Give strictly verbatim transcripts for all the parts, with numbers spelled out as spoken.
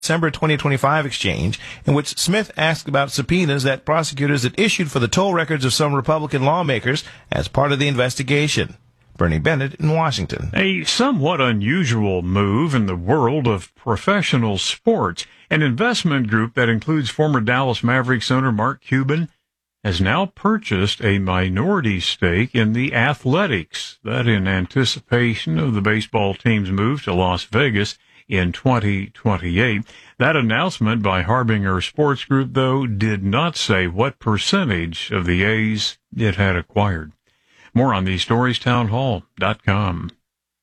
December twenty twenty-five exchange in which Smith asked about subpoenas that prosecutors had issued for the toll records of some Republican lawmakers as part of the investigation. Bernie Bennett in Washington. A somewhat unusual move in the world of professional sports. An investment group that includes former Dallas Mavericks owner Mark Cuban has now purchased a minority stake in the Athletics, that in anticipation of the baseball team's move to Las Vegas in twenty twenty-eight. That announcement by Harbinger Sports Group, though, did not say what percentage of the A's it had acquired. More on these stories, town hall dot com.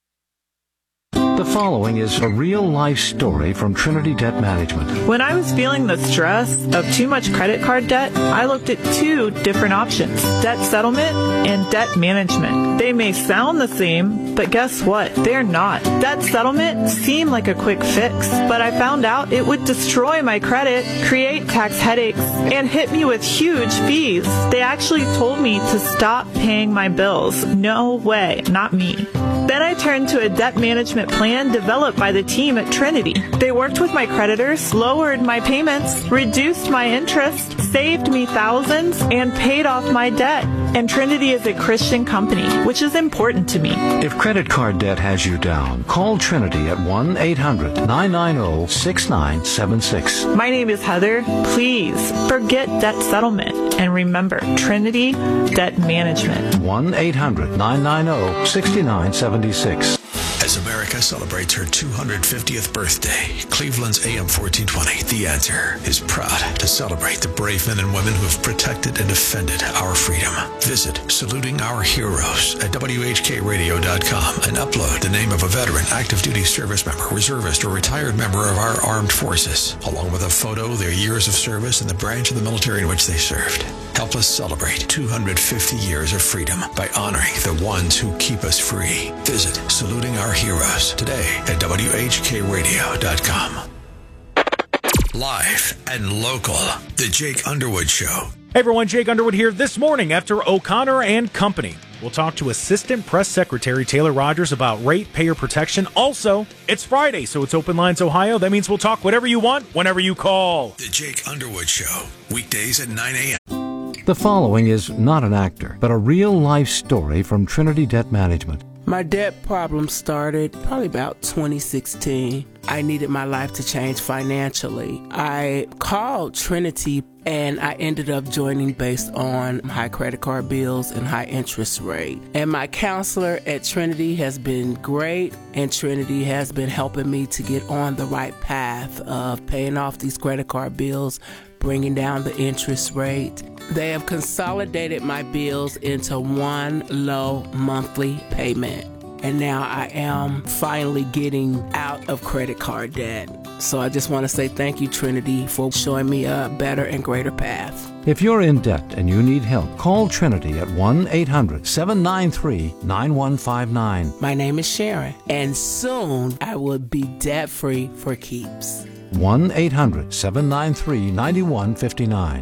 The following is a real-life story from Trinity Debt Management. When I was feeling the stress of too much credit card debt, I looked at two different options, debt settlement and debt management. They may sound the same, but guess what? They're not. Debt settlement seemed like a quick fix, but I found out it would destroy my credit, create tax headaches, and hit me with huge fees. They actually told me to stop paying my bills. No way, not me. Then I turned to a debt management plan developed by the team at Trinity. They worked with my creditors, lowered my payments, reduced my interest, saved me thousands, and paid off my debt. And Trinity is a Christian company, which is important to me. If credit card debt has you down, call Trinity at one eight hundred nine nine zero six nine seven six. My name is Heather. Please forget debt settlement and remember Trinity Debt Management. one eight hundred nine nine zero six nine seven six. As America celebrates her two hundred fiftieth birthday, Cleveland's A M fourteen twenty, The Answer, is proud to celebrate the brave men and women who have protected and defended our freedom. Visit Saluting Our Heroes at W H K radio dot com and upload the name of a veteran, active duty service member, reservist, or retired member of our armed forces, along with a photo, their years of service, and the branch of the military in which they served. Help us celebrate two hundred fifty years of freedom by honoring the ones who keep us free. Visit Saluting Our Heroes today at W H K radio dot com. Live and local, The Jake Underwood Show. Hey everyone, Jake Underwood here this morning after O'Connor and Company. We'll talk to Assistant Press Secretary Taylor Rogers about ratepayer protection. Also, it's Friday, so it's Open Lines Ohio. That means we'll talk whatever you want, whenever you call. The Jake Underwood Show, weekdays at nine a.m. The following is not an actor, but a real-life story from Trinity Debt Management. My debt problem started probably about twenty sixteen. I needed my life to change financially. I called Trinity and I ended up joining based on high credit card bills and high interest rate. And my counselor at Trinity has been great, and Trinity has been helping me to get on the right path of paying off these credit card bills, bringing down the interest rate. They have consolidated my bills into one low monthly payment. And now I am finally getting out of credit card debt. So I just want to say thank you, Trinity, for showing me a better and greater path. If you're in debt and you need help, call Trinity at one eight hundred seven nine three nine one five nine. My name is Sharon, and soon I will be debt-free for keeps. one eight hundred seven nine three nine one five nine.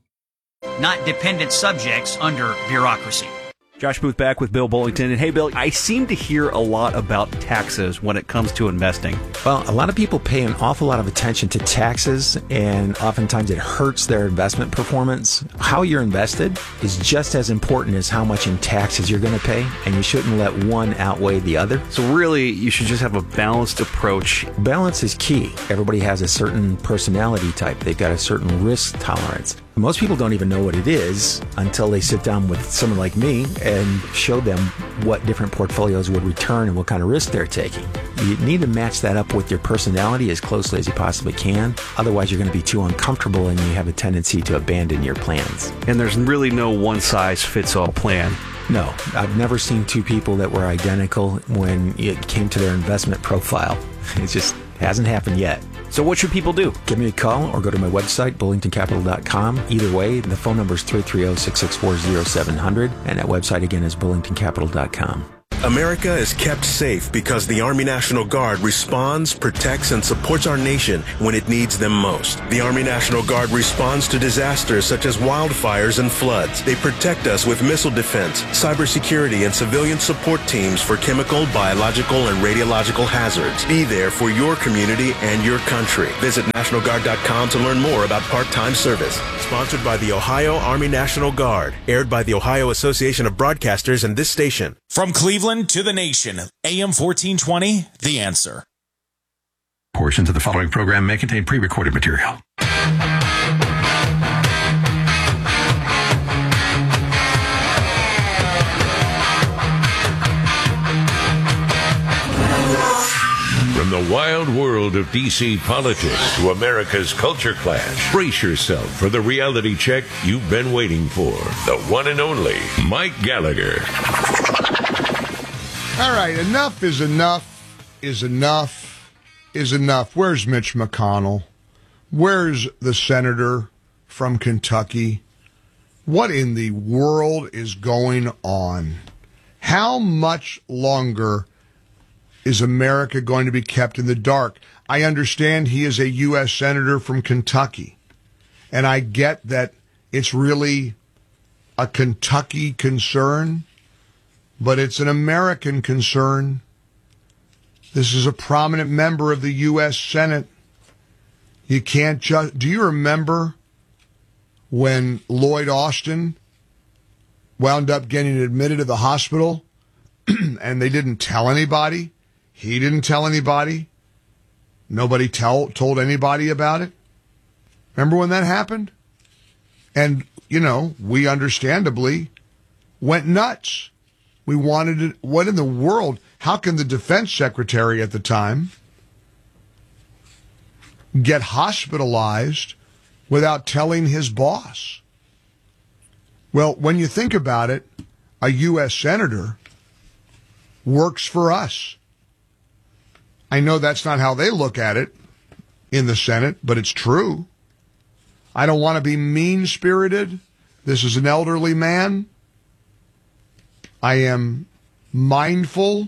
Not dependent subjects under bureaucracy. Josh Booth back with Bill Bullington. And hey, Bill, I seem to hear a lot about taxes when it comes to investing. Well, a lot of people pay an awful lot of attention to taxes, and oftentimes it hurts their investment performance. How you're invested is just as important as how much in taxes you're going to pay, and you shouldn't let one outweigh the other. So really, you should just have a balanced approach. Balance is key. Everybody has a certain personality type. They've got a certain risk tolerance. Most people don't even know what it is until they sit down with someone like me and show them what different portfolios would return and what kind of risk they're taking. You need to match that up with your personality as closely as you possibly can. Otherwise, you're going to be too uncomfortable and you have a tendency to abandon your plans. And there's really no one-size-fits-all plan. No, I've never seen two people that were identical when it came to their investment profile. It just hasn't happened yet. So what should people do? Give me a call or go to my website, bullington capital dot com. Either way, the phone number is three three zero six six four zero seven zero zero, and that website again is bullington capital dot com. America is kept safe because the Army National Guard responds, protects, and supports our nation when it needs them most. The Army National Guard responds to disasters such as wildfires and floods. They protect us with missile defense, cybersecurity, and civilian support teams for chemical, biological, and radiological hazards. Be there for your community and your country. Visit National Guard dot com to learn more about part-time service. Sponsored by the Ohio Army National Guard. Aired by the Ohio Association of Broadcasters and this station. From Cleveland to the nation, A M fourteen twenty, The Answer. Portions of the following program may contain pre-recorded material. From the wild world of D C politics to America's culture clash, brace yourself for the reality check you've been waiting for. The one and only Mike Gallagher. All right, enough is enough is enough is enough. Where's Mitch McConnell? Where's the senator from Kentucky? What in the world is going on? How much longer is America going to be kept in the dark? I understand he is a U S senator from Kentucky, and I get that it's really a Kentucky concern, but it's an American concern. This is a prominent member of the U S Senate. You can't just... Do you remember when Lloyd Austin wound up getting admitted to the hospital and they didn't tell anybody? He didn't tell anybody. Nobody tell, told anybody about it. Remember when that happened? And, you know, we understandably went nuts. We wanted it. What in the world? How can the defense secretary at the time get hospitalized without telling his boss? Well, when you think about it, a U S senator works for us. I know that's not how they look at it in the Senate, but it's true. I don't want to be mean-spirited. This is an elderly man. I am mindful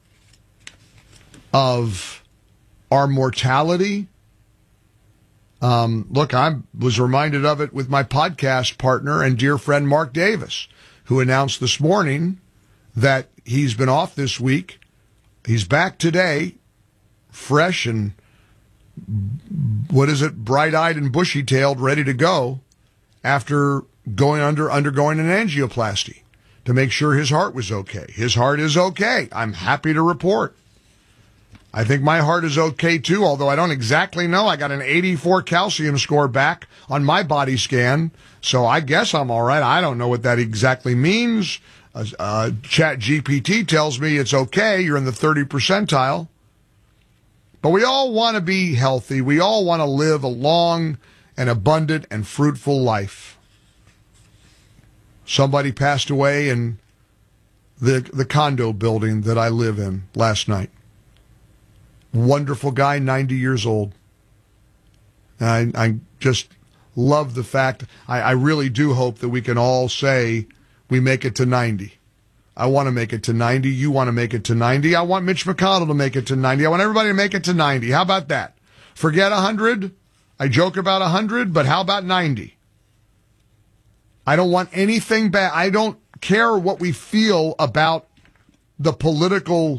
of our mortality. Um, look, I was reminded of it with my podcast partner and dear friend Mark Davis, who announced this morning that he's been off this week. He's back today, fresh and, what is it, bright-eyed and bushy-tailed, ready to go after going under undergoing an angioplasty to make sure his heart was okay. His heart is okay. I'm happy to report. I think my heart is okay, too, although I don't exactly know. I got an eighty-four calcium score back on my body scan, so I guess I'm all right. I don't know what that exactly means. Uh, uh, Chat G P T tells me it's okay. You're in the thirty percentile. But we all want to be healthy. We all want to live a long and abundant and fruitful life. Somebody passed away in the the condo building that I live in last night. Wonderful guy, ninety years old. And I, I just love the fact, I, I really do hope that we can all say we make it to ninety. I want to make it to ninety. You want to make it to ninety. I want Mitch McConnell to make it to ninety. I want everybody to make it to ninety. How about that? Forget one hundred. I joke about one hundred, but how about ninety? I don't want anything bad. I don't care what we feel about the political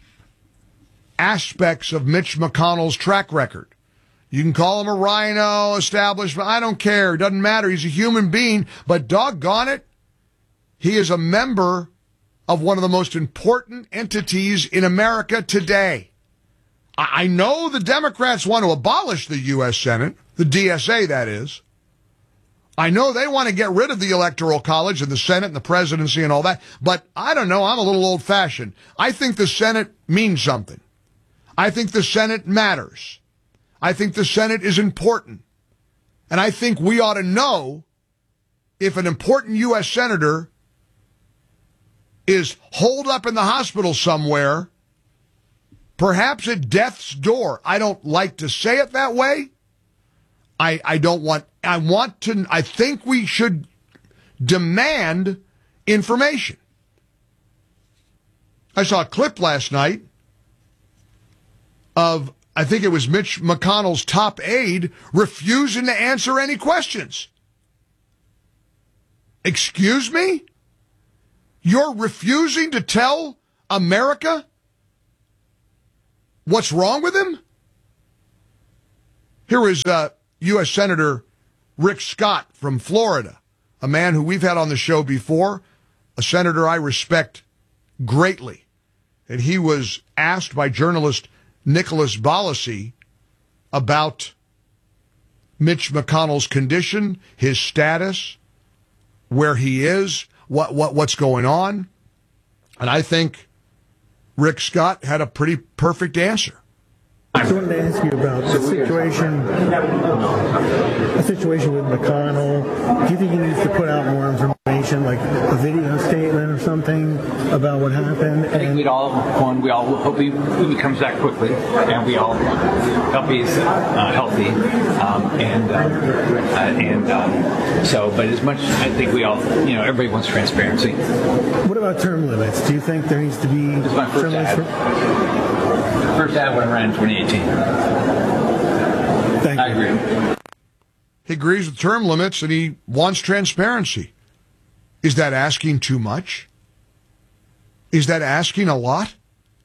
aspects of Mitch McConnell's track record. You can call him a rhino, establishment. I don't care. It doesn't matter. He's a human being. But doggone it, he is a member of one of the most important entities in America today. I know the Democrats want to abolish the U S Senate, the D S A, that is. I know they want to get rid of the Electoral College and the Senate and the presidency and all that, but I don't know. I'm a little old-fashioned. I think the Senate means something. I think the Senate matters. I think the Senate is important. And I think we ought to know if an important U S senator is holed up in the hospital somewhere, perhaps at death's door. I don't like to say it that way. I, I don't want, I want to, I think we should demand information. I saw a clip last night of, I think it was Mitch McConnell's top aide refusing to answer any questions. Excuse me? You're refusing to tell America what's wrong with him? Here is uh, U S Senator Rick Scott from Florida, a man who we've had on the show before, a senator I respect greatly. And he was asked by journalist Nicholas Bolasi about Mitch McConnell's condition, his status, where he is, what, what what's going on. And I think Rick Scott had a pretty perfect answer. I wanted to ask you about the situation, the situation with McConnell. Do you think he needs to put out more information, like a video statement or something about what happened? I think we'd all, one, we all hope he, he comes back quickly, and we all hope he's uh, healthy, um, and uh, uh, and um, so. But as much, I think we all, you know, everybody wants transparency. What about term limits? Do you think there needs to be this is my first term limits? ad. First ad when I ran in twenty eighteen. Thank I agree. He agrees with term limits and he wants transparency. Is that asking too much? Is that asking a lot?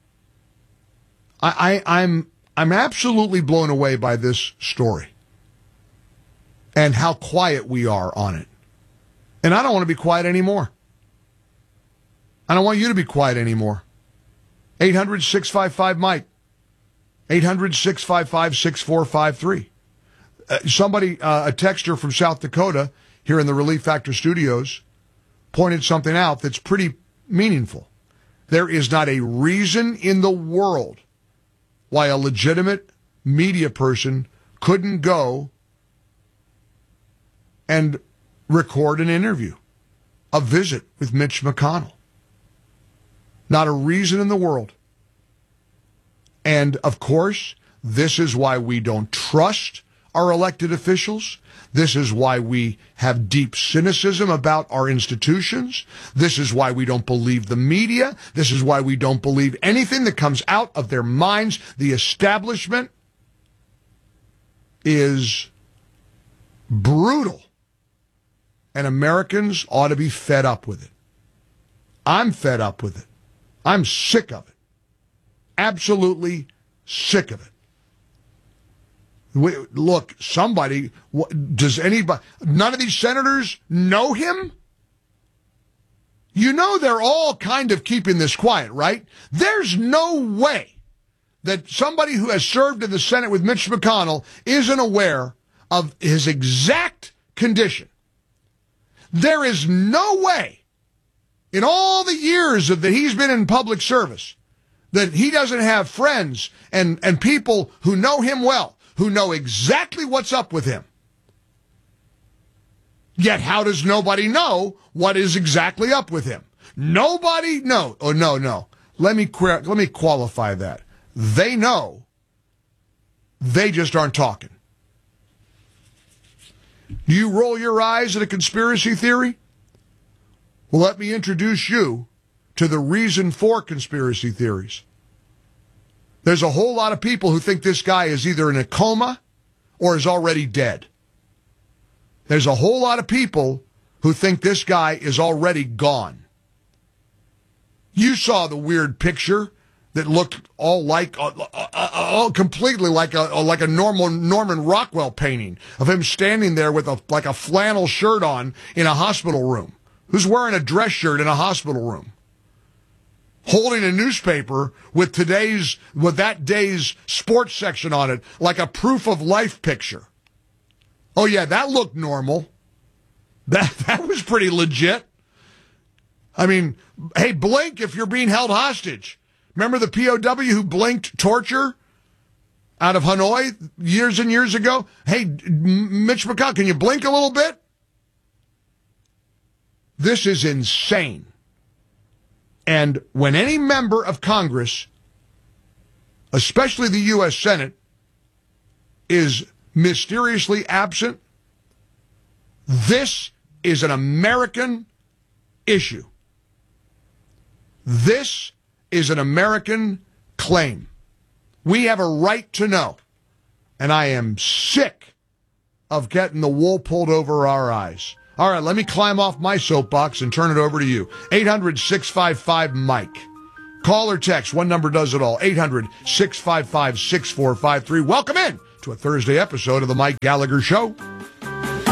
I, I, I'm I'm absolutely blown away by this story and how quiet we are on it. And I don't want to be quiet anymore. I don't want you to be quiet anymore. eight hundred, six five five, Mike. eight hundred, six five five, six four five three. Uh, somebody, uh, a texter from South Dakota here in the Relief Factor studios pointed something out that's pretty meaningful. There is not a reason in the world why a legitimate media person couldn't go and record an interview, a visit with Mitch McConnell. Not a reason in the world. And, of course, this is why we don't trust our elected officials. This is why we have deep cynicism about our institutions. This is why we don't believe the media. This is why we don't believe anything that comes out of their minds. The establishment is brutal. And Americans ought to be fed up with it. I'm fed up with it. I'm sick of it. Absolutely sick of it. We, look, somebody, does anybody, none of these senators know him? You know they're all kind of keeping this quiet, right? There's no way that somebody who has served in the Senate with Mitch McConnell isn't aware of his exact condition. There is no way in all the years of that he's been in public service that he doesn't have friends and, and people who know him well, who know exactly what's up with him. Yet how does nobody know what is exactly up with him? Nobody knows. Oh, no, no. Let me, let me qualify that. They know. They just aren't talking. Do you roll your eyes at a conspiracy theory? Well, let me introduce you to the reason for conspiracy theories. There's a whole lot of people who think this guy is either in a coma or is already dead. There's a whole lot of people who think this guy is already gone. You saw the weird picture that looked all like, uh, uh, uh, all completely like a uh, like a normal Norman Rockwell painting of him standing there with a like a flannel shirt on in a hospital room. Who's wearing a dress shirt in a hospital room? Holding a newspaper with today's, with that day's sports section on it, like a proof of life picture. Oh yeah, that looked normal. That, that was pretty legit. I mean, hey, blink if you're being held hostage. Remember the P O W who blinked torture out of Hanoi years and years ago? Hey, Mitch McConnell, can you blink a little bit? This is insane. And when any member of Congress, especially the U S Senate, is mysteriously absent, this is an American issue. This is an American claim. We have a right to know. And I am sick of getting the wool pulled over our eyes. All right, let me climb off my soapbox and turn it over to you. eight hundred, six five five, Mike. Call or text. One number does it all. eight hundred, six five five, six four five three. Welcome in to a Thursday episode of the Mike Gallagher Show.